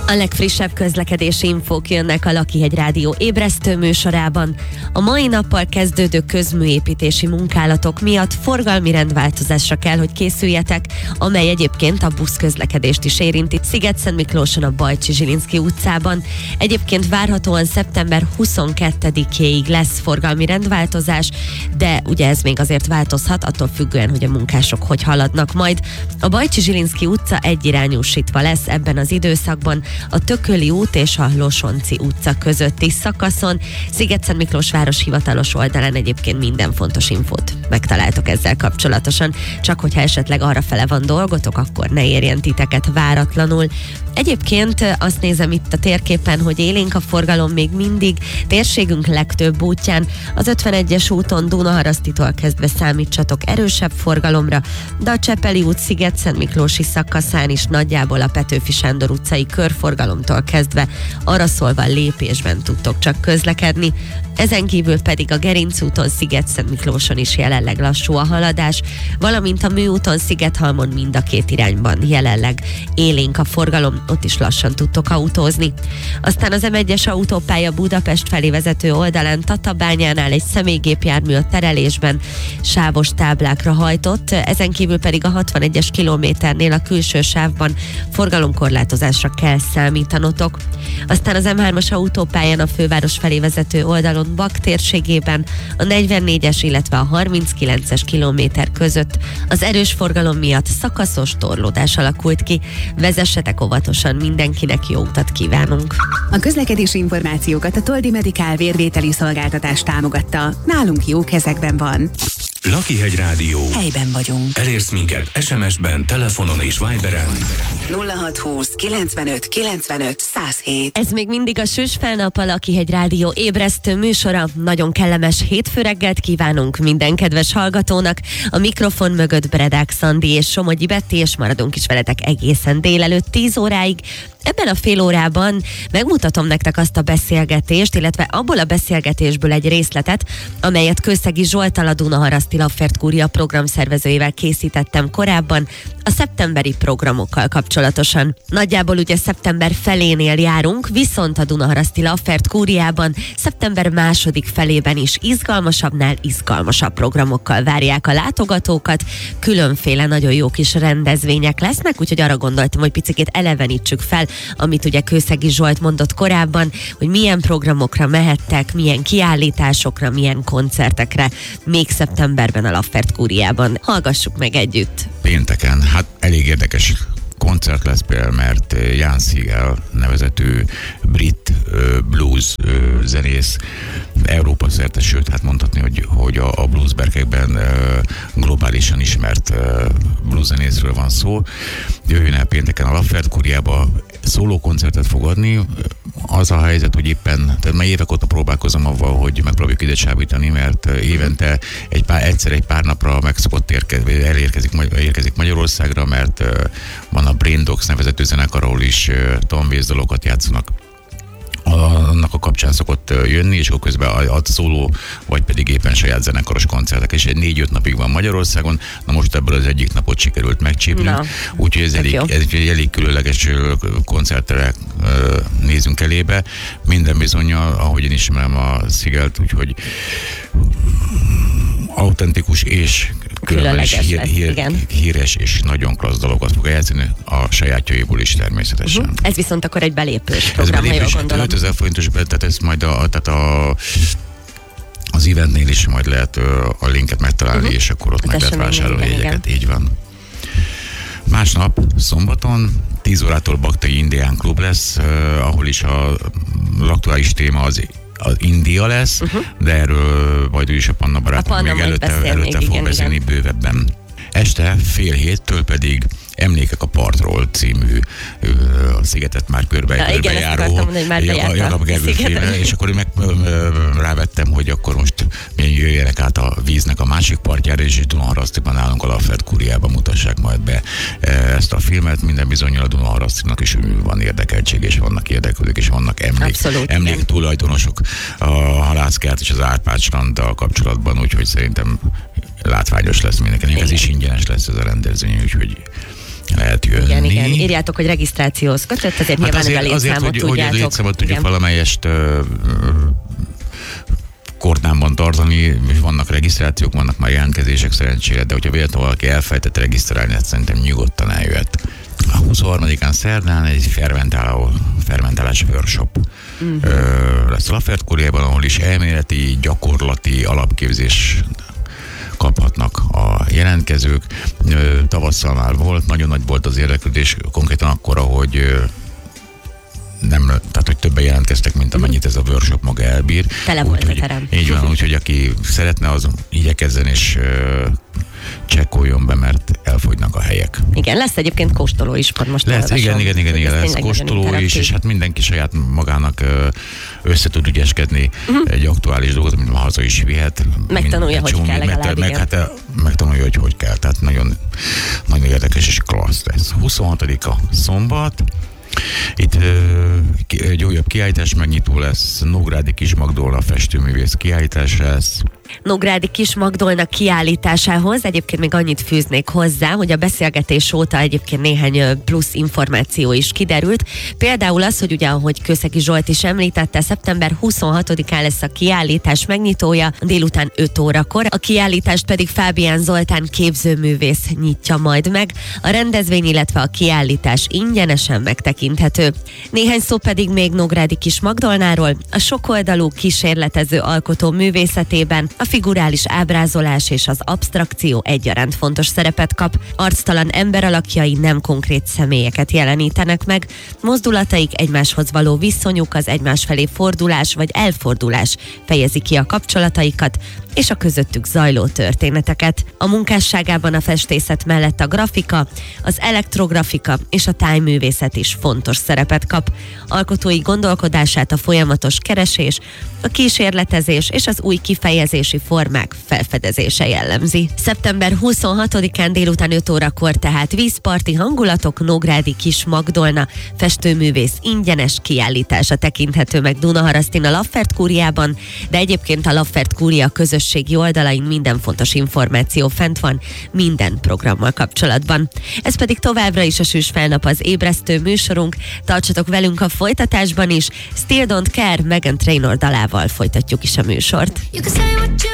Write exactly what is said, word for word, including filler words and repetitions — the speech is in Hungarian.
A legfrissebb közlekedési infók jönnek a Lakihegy Rádió ébresztő műsorában. A mai nappal kezdődő közműépítési munkálatok miatt forgalmi rendváltozásra kell, hogy készüljetek, amely egyébként a buszközlekedést is érinti Szigetszentmiklóson a Bajcsy-Zsilinszky utcában. Egyébként várhatóan szeptember huszonkettedikéig lesz forgalmi rendváltozás, de ugye ez még azért változhat, attól függően, hogy a munkások hogy haladnak majd. A Bajcsy-Zsilinszky utca egyirányúsítva lesz ebben az időszakban, a Tököli út és a Losonci utca közötti szakaszon. Szigetszentmiklós város hivatalos oldalán egyébként minden fontos infót megtaláltok ezzel kapcsolatosan, csak hogyha esetleg arrafele van dolgotok, akkor ne érjen titeket váratlanul. Egyébként azt nézem itt a térképen, hogy élénk a forgalom még mindig térségünk legtöbb útján. Az ötvenegyes úton Dunaharasztitól kezdve számítsatok erősebb forgalomra, de a Csepeli út Szigetszentmiklósi szakaszán is nagyjából a Petőfi Sándor utcai körforgalomtól kezdve arra szólva lépésben tudtok csak közlekedni. Ezen kívül pedig a Gerinc úton Szigetszentmiklóson is jelenleg lassú a haladás, valamint a Műúton Szigethalmon mind a két irányban jelenleg élénk a forgalom, ott is lassan tudtok autózni. Aztán az em egyes autópálya Budapest felé vezető oldalán Tatabányánál egy személygépjármű a terelésben sávos táblákra hajtott, ezen kívül pedig a hatvanegyes kilométernél a külső sávban forgalomkorlátozásra kell számítanotok. Aztán az em hármas autópályán a főváros felé vezető oldalon Bak térségében a negyvennégyes, illetve a harminckilences kilométer között az erős forgalom miatt szakaszos torlódás alakult ki. Vezessetek óvatosan, mindenkinek jó utat kívánunk! A közlekedési információkat a Toldi Medikál vérvételi szolgáltatás támogatta. Nálunk jó kezekben van. Lakihegy Rádió. Helyben vagyunk. Elérsz minket es em es-ben, telefonon és Viberen. nulla hat húsz kilencvenöt kilencvenöt száz hét. Ez még mindig a Süss Felnap, a Lakihegy Rádió ébresztő műsora. Nagyon kellemes hétfő reggelt kívánunk minden kedves hallgatónak. A mikrofon mögött Bredák Szandi és Somogyi Betti, és maradunk is veletek egészen délelőtt tíz óráig. Ebben a fél órában megmutatom nektek azt a beszélgetést, illetve abból a beszélgetésből egy részletet, amelyet Kőszegi Zsolttal, a Dunaharaszti Laffert Kúria programszervezőjével készítettem korábban a szeptemberi programokkal kapcsolatosan. Nagyjából ugye szeptember felénél járunk, viszont a Dunaharaszti Laffert Kúriában szeptember második felében is izgalmasabbnál izgalmasabb programokkal várják a látogatókat. Különféle nagyon jó kis rendezvények lesznek, úgyhogy arra gondoltam, hogy picikét elevenítsük fel, amit ugye Kőszegi Zsolt mondott korábban, hogy milyen programokra mehettek, milyen kiállításokra, milyen koncertekre még szeptemberben a Laffert Kúriában. Hallgassuk meg együtt. Pénteken, hát elég érdekes koncert lesz például, mert Jan Siegel nevezetű brit blues zenész Európa szerte, sőt, hát mondhatni, hogy, hogy a, a bluesberkekben globálisan ismert blues zenészről van szó. Jöjjön el pénteken a Laffert Kúriába, szóló koncertet fog adni. Az a helyzet, hogy éppen, tehát már évek óta próbálkozom avval, hogy megpróbáljuk ide csábítani, mert évente egy pár, egyszer egy pár napra meg szokott érkezni, elérkezik érkezik Magyarországra, mert van a Brain Dogs nevezetű zenekar, ahol is Tom Waits dalokat játszanak. Annak a kapcsán szokott jönni, és akkor közben a, a szóló, vagy pedig éppen saját zenekaros koncertek, és egy négy-öt napig van Magyarországon, na most ebből az egyik napot sikerült megcsípni, úgyhogy ez elég, ez egy elég különleges koncertre nézünk elébe, minden bizonnyal, ahogy én ismerem a Siegelt, úgyhogy autentikus és különleges, hír, hír, híres és nagyon klassz dalokat fog eljátszani, a sajátjaiból is természetesen. Uh-huh. Ez viszont akkor egy belépős program, ha jól gondolom. ötezer forintos, tehát ez majd a, tehát a az eventnél is majd lehet a linket megtalálni, uh-huh. és akkor ott meg lehet vásárolni jegyeket, így van. Másnap, szombaton, tíz órától Baktai Indián Klub lesz, uh, ahol is a aktuális téma az az India lesz, uh-huh. de erről majd is a Panna barátom még előtte, előtte még, fog igen, beszélni igen. bővebben. Este fél héttől pedig Emlékek a partról című a Szigetet már körbe, ja, körbejáró Jakab Gergő filmre, és akkor én meg rávettem, hogy akkor most jöjjenek át a víznek a másik partjára, és Dunaharasztiban állunk a Laffert Kúriában, mutassák majd be ezt a filmet. Minden bizonnyal a Dunaharasztinak is van érdekeltség, és vannak érdeklődők, és vannak emlék, emlék tulajdonosok a Halászkert és az Árpád stranddal kapcsolatban, úgyhogy szerintem látványos lesz mindenkinek. Ez is ingyenes lesz ez a rendezvény, úgyhogy lehet jönni. Igen, igen. Írjátok, hogy regisztrációhoz kötött, azért hát nyilván azért, a azért, létszámot hogy, tudjátok. hogy a létszámot tudjuk Igen. valamelyest ö, kordánban tartani, és vannak regisztrációk, vannak már jelentkezések szerencsére, de hogyha véletlenül valaki elfelejtett regisztrálni, hát szerintem nyugodtan eljöhet. A huszonharmadikán szerdán egy fermentáló, fermentálás workshop uh-huh. ö, lesz Lafert Kuriában, ahol is elméleti, gyakorlati alapképzés kaphatnak a jelentkezők. Ö, tavasszal már volt, nagyon nagy volt az érdeklődés, konkrétan akkor, ahogy ö, nem, tehát hogy többen jelentkeztek, mint amennyit ez a workshop maga elbír. Tele volt a terem. Így van, úgyhogy aki szeretne, az igyekezzen és ö, csekkoljon be, mert elfogynak a helyek. Igen, lesz egyébként kóstoló is, pont most Lesz, olvasom. igen, igen, igen, igen, lesz kóstoló is, és hát mindenki saját magának ö, össze tud ügyeskedni uh-huh. egy aktuális dolgot, amit már haza is vihet. Megtanulja, hogy kell legalább, meg, hát, megtanulja, hogy hogy kell, tehát nagyon, nagyon érdekes és klassz lesz. huszonhatodika szombat, itt ö, egy újabb kiállítás megnyitó lesz, Nógrádi Kis Magdolna festőművész kiállítás lesz. Nógrádi Kis Magdolna kiállításához egyébként még annyit fűznék hozzá, hogy a beszélgetés óta egyébként néhány plusz információ is kiderült. Például az, hogy ugye, ahogy Kőszegi Zsolt is említette, szeptember huszonhatodikán lesz a kiállítás megnyitója, délután öt órakor. A kiállítást pedig Fábián Zoltán képzőművész nyitja majd meg. A rendezvény, illetve a kiállítás ingyenesen megtekinthető. Néhány szó pedig még Nógrádi Kis Magdolnáról, a sokoldalú kísérletező alkotó művészetében a figurális ábrázolás és az abstrakció egyaránt fontos szerepet kap. Arctalan emberalakjai nem konkrét személyeket jelenítenek meg, mozdulataik, egymáshoz való viszonyuk, az egymás felé fordulás vagy elfordulás fejezi ki a kapcsolataikat és a közöttük zajló történeteket. A munkásságában a festészet mellett a grafika, az elektrografika és a tájművészet is fontos szerepet kap. Alkotói gondolkodását a folyamatos keresés, a kísérletezés és az új kifejezési formák felfedezése jellemzi. szeptember huszonhatodikán délután öt órakor tehát vízparti hangulatok, Nógrádi Kis Magdolna festőművész ingyenes kiállítása tekinthető meg Dunaharasztin a Laffert Kúriában, de egyébként a Laffert Kúria közösségi oldalain minden fontos információ fent van minden programmal kapcsolatban. Ez pedig továbbra is a Sűs Felnap, az ébresztő műsorunk. Tartsatok velünk a folytatásban is. Still Don't Care, Meghan Trainor dalával folytatjuk is a műsort.